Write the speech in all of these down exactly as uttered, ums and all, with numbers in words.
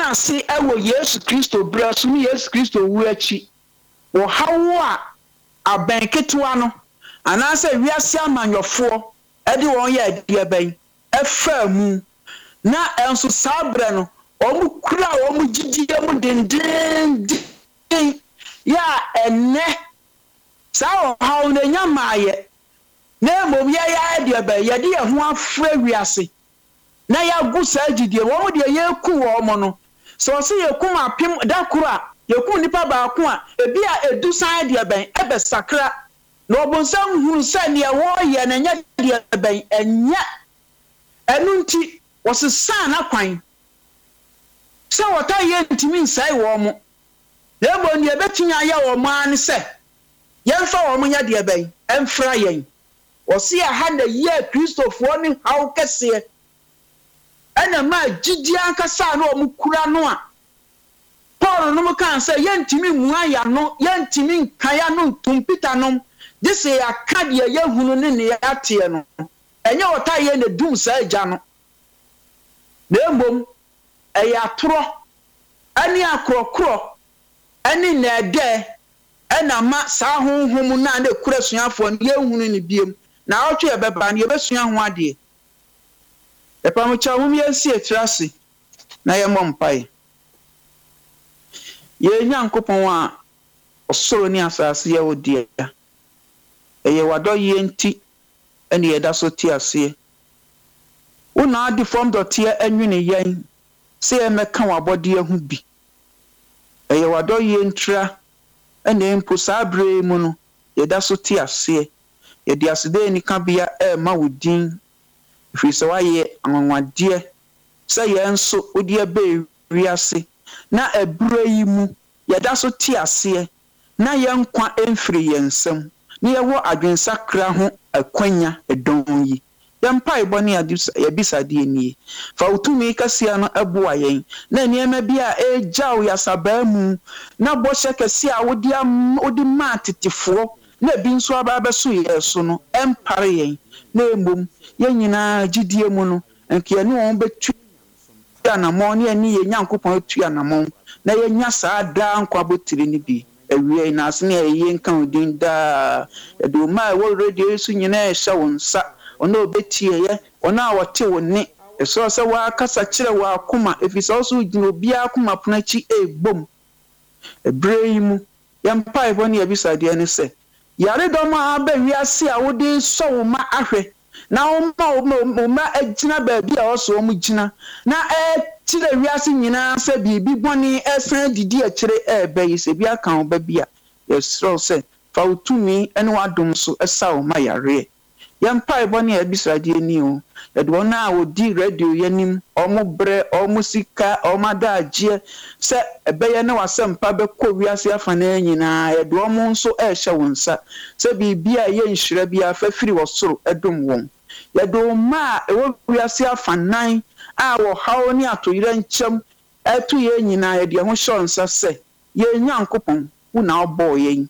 ase ewo Yesu Kristo braso mu Yesu Kristo wu achi wo hawo a abenketewa no anase wiase amanyofo edi won ye ade aban efa mu na enso sabre no omu kura omu gidie mu denden ya enne sa hawo na nyamaye na mom ya ya ade aban ye de ho afra wiase na ya gu sa gidie wo de ye ku wo mo no so se ye ku apim da kura ye ku nipa ba ku a ebi a edu san de aban ebe sakra na obonsam hunu se ne wo ye na nya de aban enya enu nti wo se san na kwan se wota ye ntimi nsai wo mo na bo ne betunya ye wo ma ne se ye mfa wo mo nya de aban emfra yen wo se ya ha na ye Kristofo ni hawo kese ana ma gidi ankasa na omukura no a Paul no kan say yentimi muaya no yentimi nkaya no tumpita no this e akade ye hunu ne ne atie no enye wota ye ne dum sa agya no na embom e ya toro ani akrokro ani na ede ena ma sa honhom na na kura suafo no ye hunu ne biem na otwe e beba na ye besua ho ade epa mo cha mo yesi etrase na ye mompai ye nyankopon a osoro ni asase ye odia eye wado ye nti ene ye da so ti ase una adi form dot ye anwene yen se e meka wabode hu bi eye wado ye ntra ene mpo sabre mu no ye da so ti ase ye di asede ni ka bia e ma wudin fi se wa ye anwanwade se ye nso odi ebe wiase na ebura yi mu yeda so ti ase na ye nkwa emfiri yensem na ye wo adwensakra ho akwanya edon yi ye mpa ibone ya bisade ni fa utumi kasia no ebo ayen na niema bia ejaw ya sabamu na bo shekesi a wodi wodi matetifo na bi nso aba beso ye so no empare yen na embom ye nyina gidie mu no enke ne won betu anamon ne ani ye nyankopon atu anamon na ye nya saa da nkwa botire ni bi ewie na ase ne ye nkan odin da edo ma wo radio su nyina e hye wonsa ona obetie ye ona wote woni eso se wa kasa kire wa akoma efisa so gino bia akoma ponachi egbom ebrei mu ye mpa ibone ebisade ne se yare do ma aba wiase a wode so wo ma ahwe na oma oma agina ba bia oso mu gina na e tire wiase nyina se bibi boni esan didi a kire e ba yi se bia kan ba bia yesro se fa utumi ene wadom so esa wo ma yare yampa iboni ebisade ni o edo na odi radio yanim omo bre omo sika omo daagye se ebeye na wasempa be ko wiase afana nyina edo omo nso e hye wonsa se bibia ye nhire bia fa firi wosoro edom won yedo ma ewo wiase afanan a wo hawo ni atoyire nchem etu ye nyina ye de ho shonsa se ye nyankopon wu na obo yen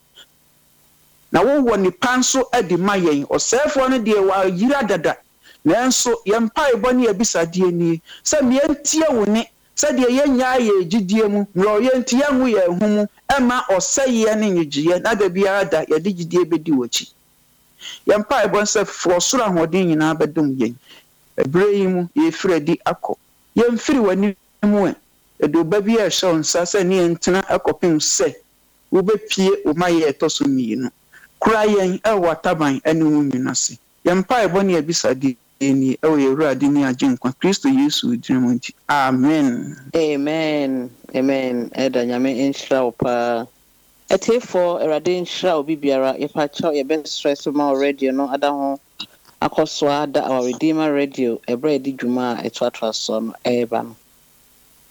na wo wo ni panso edi mayen osefo no de wa yira dada nanso ye mpa ibone ebisade ni se me entie wo ne se de ye nya ye gidie mu ro ye entie hu ye humu ema oseye ne nyigiye na da bia da ye de gidie bedi wochi ye mpa ibon se fo soro ahodin nyina bedum yen ebrei mu ye fredi akọ ye mfiri wani mu e edo ba bia e hye onsa se ne entena akopim se wo bepie o maye etoso miinu kura yen e wataban ene wu nyinase ye mpa ibone ebisade eni ewe Ewurade ni agenkwa Kristo Yesu dirimu nti amen amen amen eda nyame enhira opa etefo Ewurade enhira obi biara ye pa cha ye ben stress ma radio no ada ho akoso ada our Redeemer radio ebra edi dwuma eto atraso no eba no